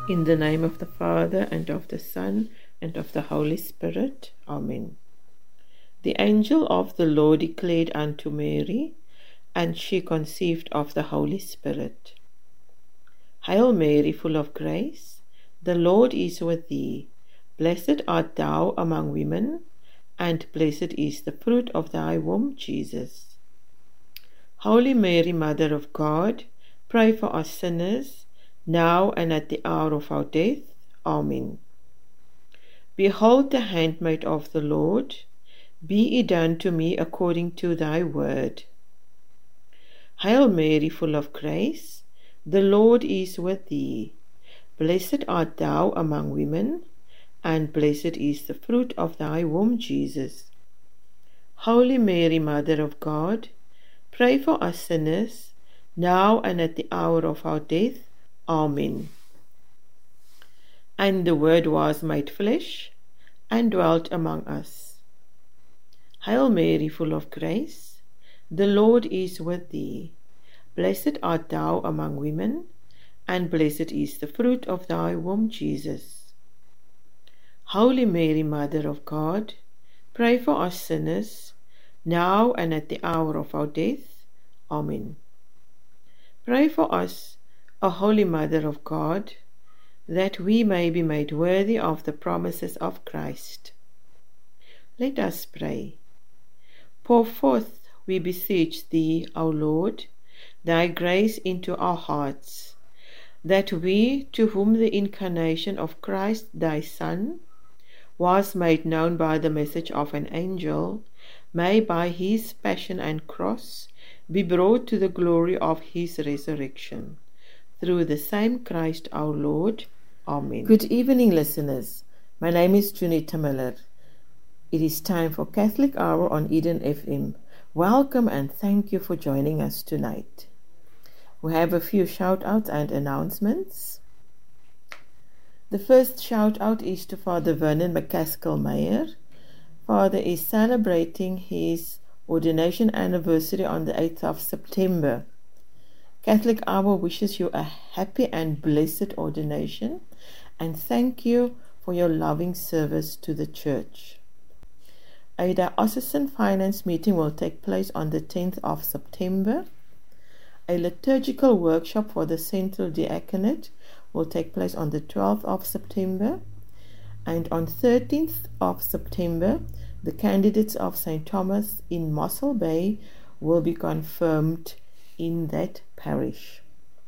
In the name of the Father, and of the Son, and of the Holy Spirit. Amen. The angel of the Lord declared unto Mary, and she conceived of the Holy Spirit. Hail Mary, full of grace, the Lord is with thee. Blessed art thou among women, and blessed is the fruit of thy womb, Jesus. Holy Mary, Mother of God, pray for us sinners, now and at the hour of our death. Amen. Behold the handmaid of the Lord, be it done to me according to thy word. Hail Mary, full of grace, the Lord is with thee. Blessed art thou among women, and blessed is the fruit of thy womb, Jesus. Holy Mary, Mother of God, pray for us sinners, now and at the hour of our death. Amen. And the Word was made flesh, and dwelt among us. Hail Mary, full of grace, the Lord is with thee. Blessed art thou among women, and blessed is the fruit of thy womb, Jesus. Holy Mary, Mother of God, pray for us sinners, now and at the hour of our death. Amen. Pray for us, O Holy Mother of God, that we may be made worthy of the promises of Christ. Let us pray. Pour forth, we beseech thee, O Lord, thy grace into our hearts, that we, to whom the incarnation of Christ thy Son was made known by the message of an angel, may by his passion and cross be brought to the glory of his resurrection. Through the same Christ our Lord. Amen. Good evening, listeners. My name is Junita Miller. It is time for Catholic Hour on Eden FM. Welcome and thank you for joining us tonight. We have a few shout-outs and announcements. The first shout-out is to Father Vernon McCaskill-Meyer. Father is celebrating his ordination anniversary on the 8th of September. Catholic Hour wishes you a happy and blessed ordination, and thank you for your loving service to the Church. A diocesan finance meeting will take place on the 10th of September. A liturgical workshop for the Central Diaconate will take place on the 12th of September. And on 13th of September, the candidates of St. Thomas in Mossel Bay will be confirmed in that parish.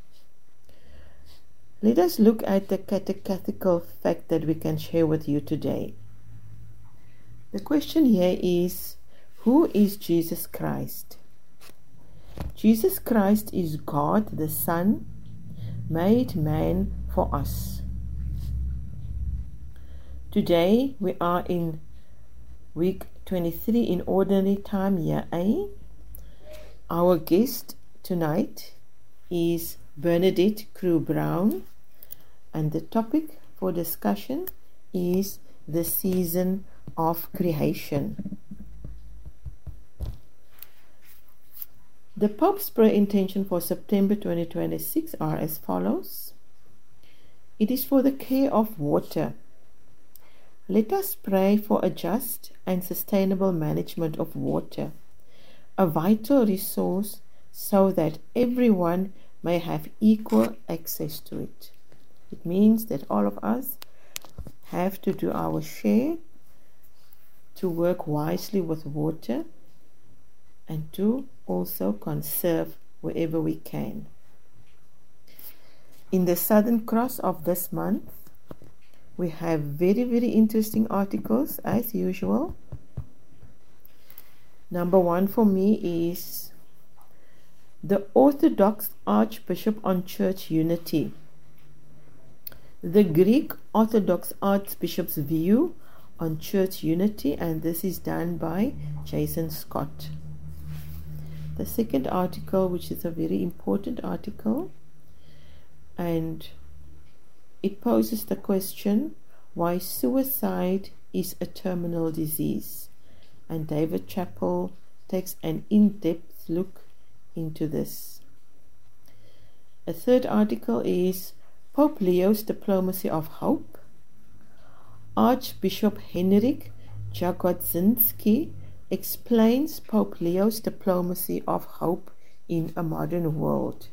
Let us look at the catechetical fact that we can share with you today. The question here is, who is Jesus Christ? Jesus Christ is God the Son, made man for us. Today we are in week 23 in Ordinary Time, Year A. Our guest tonight is Bernadette Crew Brown, and the topic for discussion is the season of creation. The Pope's prayer intention for September 2026 are as follows. It is for the care of water. Let us pray for a just and sustainable management of water, a vital resource, so that everyone may have equal access to it. It means that all of us have to do our share to work wisely with water and to also conserve wherever we can. In the Southern Cross of this month, we have very, very interesting articles as usual. Number one for me is the Orthodox Archbishop on Church Unity. The Greek Orthodox Archbishop's view on church unity, and this is done by Jason Scott. The second article, which is a very important article, and it poses the question why suicide is a terminal disease, and David Chappell takes an in-depth look into this. A third article is Pope Leo's Diplomacy of Hope. Archbishop Henryk Jagodzinski explains Pope Leo's Diplomacy of Hope in a Modern World.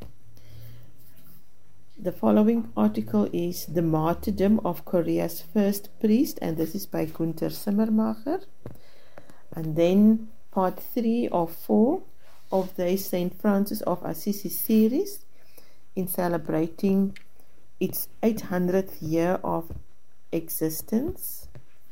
The following article is The Martyrdom of Korea's First Priest, and this is by Gunther Simmermacher. And then part 3 of 4 of the St. Francis of Assisi series in celebrating its 800th year of existence.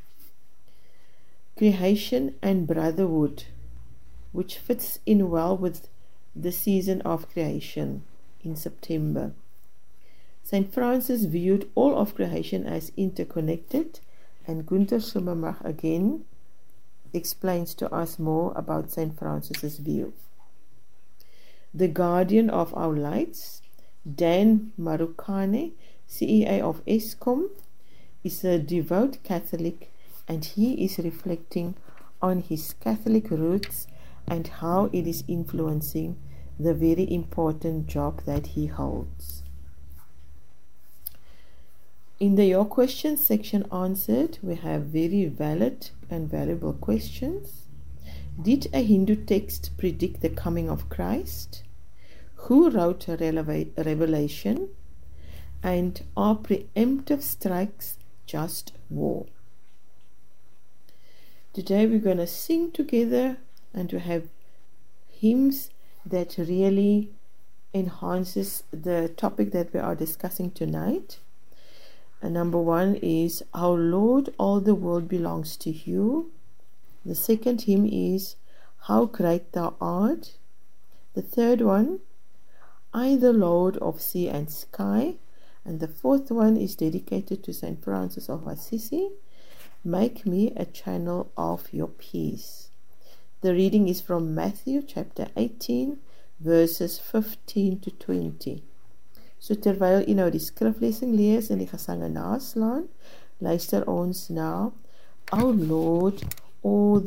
Creation and Brotherhood, which fits in well with the season of creation in September. St. Francis viewed all of creation as interconnected, and Gunther Simmermacher again explains to us more about St. Francis's view. The Guardian of Our Lights, Dan Marukane, CEA of Eskom, is a devout Catholic, and he is reflecting on his Catholic roots and how it is influencing the very important job that he holds. In the Your Questions section answered, we have very valid and valuable questions. Did a Hindu text predict the coming of Christ? Who wrote Revelation? And are preemptive strikes just war? Today we're going to sing together, and we have hymns that really enhances the topic that we are discussing tonight. And number 1 is Our Lord, all the world belongs to you. The second hymn is How Great Thou Art. The third one, I the Lord of sea and sky. And the fourth one is dedicated to St. Francis of Assisi, Make me a channel of your peace. The reading is from Matthew chapter 18 verses 15 to 20. So terwyl u nou die skriflesing lees en die gesange naslaan, luister ons na Our Lord, all